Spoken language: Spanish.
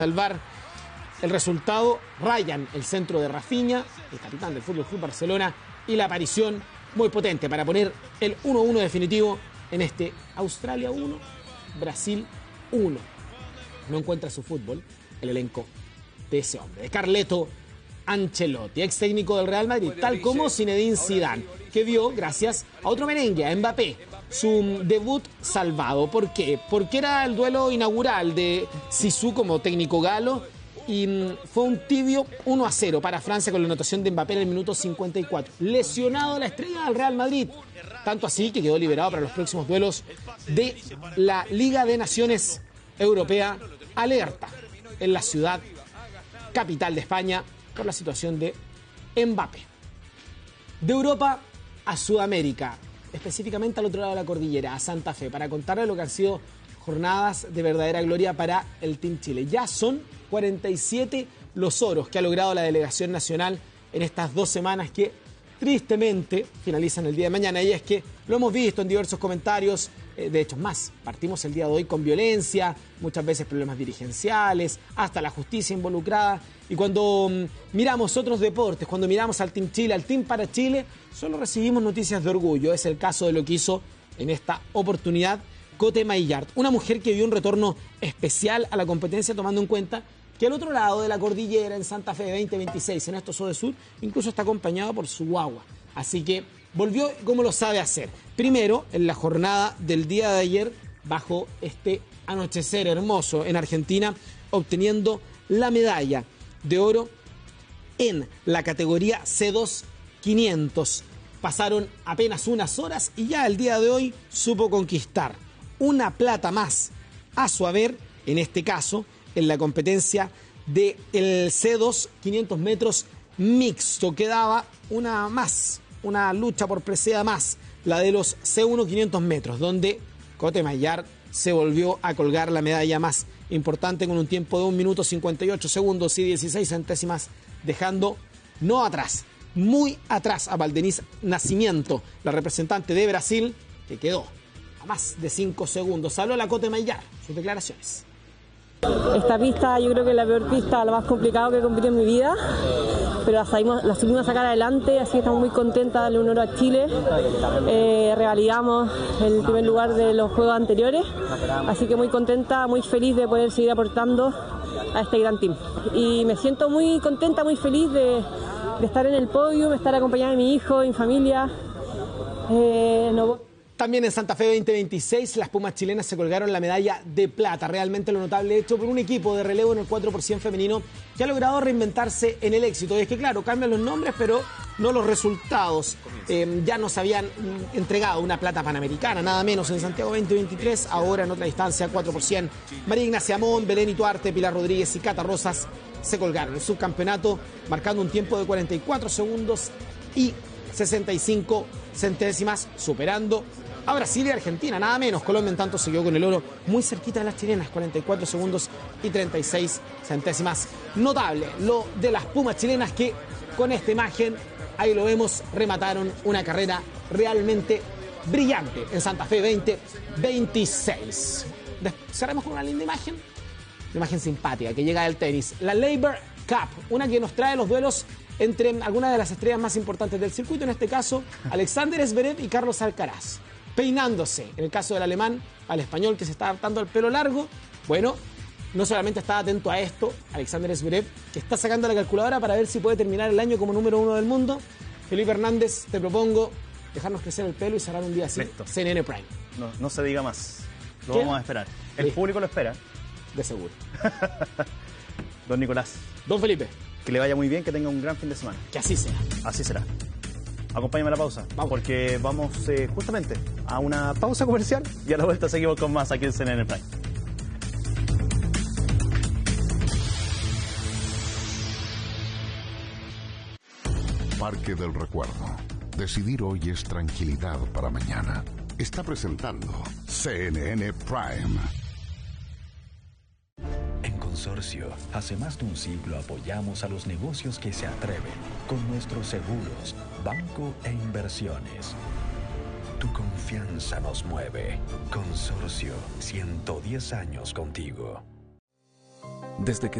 salvar el resultado. Ryan, el centro de Rafinha, el capitán del FC Barcelona, y la aparición muy potente para poner el 1-1 definitivo en este Australia 1, Brasil 1. No encuentra su fútbol el elenco de ese hombre, de Carleto Ancelotti, ex técnico del Real Madrid, tal como Zinedine Zidane, que vio, gracias a otro merengue, a Mbappé, su debut salvado. ¿Por qué? Porque era el duelo inaugural de Zizou como técnico galo y fue un tibio 1-0 para Francia con la anotación de Mbappé en el minuto 54. Lesionado la estrella del Real Madrid, tanto así que quedó liberado para los próximos duelos de la Liga de Naciones Europea. Alerta en la ciudad capital de España por la situación de Mbappé. De Europa a Sudamérica, específicamente al otro lado de la cordillera, a Santa Fe, para contarles lo que han sido jornadas de verdadera gloria para el Team Chile. Ya son 47 los oros que ha logrado la delegación nacional en estas 2 semanas que tristemente finalizan el día de mañana. Y es que lo hemos visto en diversos comentarios, de hecho más, partimos el día de hoy con violencia, muchas veces problemas dirigenciales, hasta la justicia involucrada. Y cuando miramos otros deportes, cuando miramos al Team Chile, al Team para Chile, solo recibimos noticias de orgullo. Es el caso de lo que hizo en esta oportunidad Cote Maillard, una mujer que vio un retorno especial a la competencia, tomando en cuenta que al otro lado de la cordillera, en Santa Fe 2026, en estos de Sur, incluso está acompañado por su guagua. Así que volvió como lo sabe hacer. Primero, en la jornada del día de ayer, bajo este anochecer hermoso en Argentina, obteniendo la medalla de oro en la categoría C2 500. Pasaron apenas unas horas y ya el día de hoy supo conquistar una plata más a su haber, en este caso, en la competencia del C2 500 metros mixto. Quedaba una más, una lucha por presea más, la de los C1 500 metros, donde Cote Maillard se volvió a colgar la medalla más importante con un tiempo de 1 minuto 58 segundos y 16 centésimas, dejando no atrás, muy atrás a Valdenise Nascimento, la representante de Brasil, que quedó a más de 5 segundos. Habló la Cote Maillard, sus declaraciones. Esta pista yo creo que es la peor pista, lo más complicado que he competido en mi vida, pero la supimos sacar adelante, así que estamos muy contentas de darle un oro a Chile. Revalidamos el primer lugar de los juegos anteriores, así que muy contenta, muy feliz de poder seguir aportando a este gran team. Y me siento muy contenta, muy feliz de estar en el podio, de estar acompañada de mi hijo, de mi familia. También en Santa Fe 2026, las Pumas chilenas se colgaron la medalla de plata. Realmente lo notable hecho por un equipo de relevo en el 4% femenino que ha logrado reinventarse en el éxito. Y es que claro, cambian los nombres, pero no los resultados. Ya nos habían entregado una plata panamericana, nada menos, en Santiago 2023, ahora en otra distancia, 4%. María Ignacia Amón, Belén Ituarte, Pilar Rodríguez y Cata Rosas se colgaron el subcampeonato, marcando un tiempo de 44 segundos y 65 centésimas, superando a Brasil y Argentina, nada menos. Colombia en tanto se quedó con el oro muy cerquita de las chilenas, 44 segundos y 36 centésimas. Notable lo de las Pumas chilenas que con esta imagen, ahí lo vemos, remataron una carrera realmente brillante en Santa Fe 2026. Cerramos con una linda imagen, una imagen simpática que llega del tenis, la Laver Cup, una que nos trae los duelos entre algunas de las estrellas más importantes del circuito, en este caso Alexander Zverev y Carlos Alcaraz, peinándose, en el caso del alemán, al español que se está adaptando al pelo largo. Bueno, no solamente está atento a esto, Alexander Zverev, que está sacando la calculadora para ver si puede terminar el año como número 1 del mundo. Felipe Hernández, te propongo dejarnos crecer el pelo y cerrar un día así. Listo. CNN Prime. No se diga más, lo ¿Qué? vamos a esperar. El Listo. público lo espera. De seguro. Don Nicolás, Don Felipe, que le vaya muy bien, que tenga un gran fin de semana. que así sea. Así será. Acompáñame a la pausa, Vamos. porque vamos justamente a una pausa comercial y a la vuelta seguimos con más aquí en CNN Prime. Parque del Recuerdo. Decidir hoy es tranquilidad para mañana. Está presentando CNN Prime. En Consorcio, hace más de un siglo apoyamos a los negocios que se atreven con nuestros seguros, banco e inversiones. Tu confianza nos mueve. Consorcio, 110 años contigo. Desde que